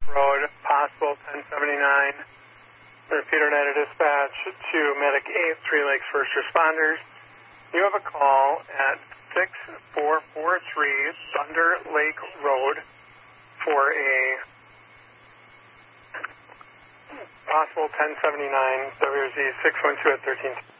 Road, possible 1079. Repeat United Dispatch to Medic 8, Three Lakes First Responders. You have a call at 6443 Thunder Lake Road for a possible 1079 WZ 612 at 13.